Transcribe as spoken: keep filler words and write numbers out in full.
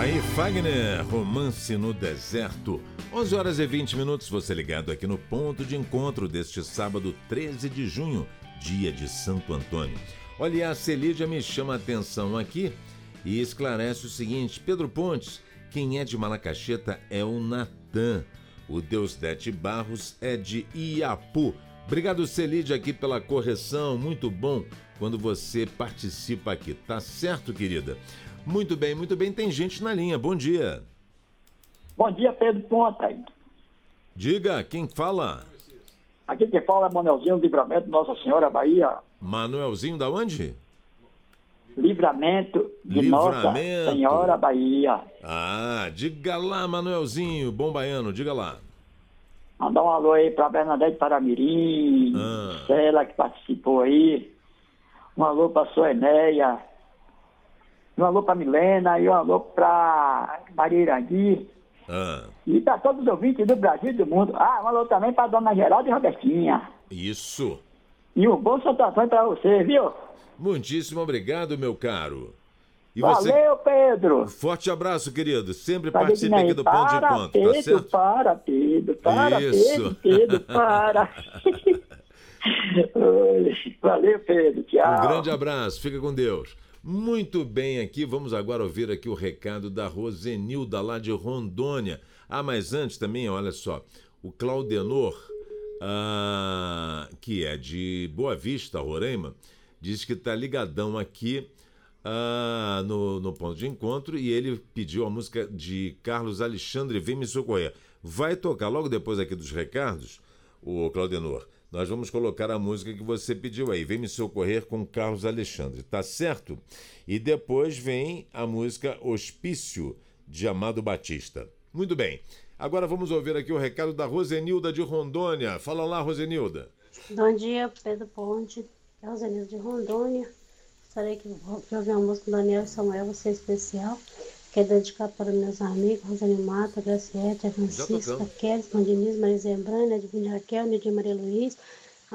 Aí, Fagner, Romance no Deserto. onze horas e vinte minutos, você ligado aqui no ponto de encontro deste sábado, treze de junho, dia de Santo Antônio. Olha, a Celídia me chama a atenção aqui e esclarece o seguinte: Pedro Pontes, quem é de Malacacheta é o Natan. O Deusdete Barros é de Iapu. Obrigado, Celídia, aqui pela correção. Muito bom quando você participa aqui. Tá certo, querida? Muito bem, muito bem. Tem gente na linha. Bom dia. Bom dia, Pedro Ponta. Diga, quem fala? Aqui quem fala é Manuelzinho, Livramento, Nossa Senhora, Bahia. Manuelzinho da onde? Livramento de Livramento. Nossa Senhora, Bahia. Ah, diga lá, Manuelzinho, bom baiano, diga lá. Mandar um alô aí pra Bernadette Paramirim, Ah. Cela que participou aí. Um alô pra Sua Enéia. Um alô pra Milena e um alô pra Maria Irangui. Ah. E pra todos os ouvintes do Brasil e do mundo. Ah, um alô também pra Dona Geralda e Robertinha. Isso. E um bom Santo Antônio pra você, viu? Muitíssimo obrigado, meu caro. E Valeu, Pedro. Forte abraço, querido. Sempre Tá participe aqui do ponto de para, encontro, Pedro, tá certo? Para, Pedro, para, Isso. Pedro, Pedro, para. Oi, valeu, Pedro, tchau. Um grande abraço, fica com Deus. Muito bem aqui, vamos agora ouvir aqui o recado da Rosenilda, lá de Rondônia. Ah, mas antes também, olha só, o Claudenor, ah, que é de Boa Vista, Roraima, diz que está ligadão aqui ah, no, no ponto de encontro e ele pediu a música de Carlos Alexandre, Vem Me Socorrer. Vai tocar logo depois aqui dos recados, o Claudenor. Nós vamos colocar a música que você pediu aí, Vem Me Socorrer, com Carlos Alexandre, tá certo? E depois vem a música Hospício, de Amado Batista. Muito bem. Agora vamos ouvir aqui o recado da Rosenilda de Rondônia. Fala lá, Rosenilda. Bom dia, Pedro Ponte. É Rosenilda de Rondônia. Gostaria que eu ouvir a música do Daniel e Samuel, você especial. Quero dedicar para meus amigos, Rosane Mata, Graciete, a Francisca, Kelly, Mandiniz, Maria Zembrana, Edvine Raquel, Nidia Maria Luiz,